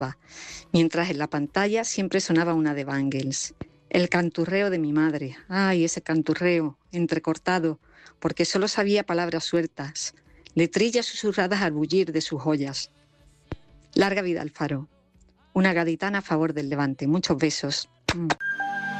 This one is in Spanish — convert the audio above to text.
mientras en la pantalla siempre sonaba una de Bangles. El canturreo de mi madre. Ay, ese canturreo, entrecortado, porque solo sabía palabras sueltas, letrillas susurradas al bullir de sus joyas. Larga vida al faro. Una gaditana a favor del Levante. Muchos besos.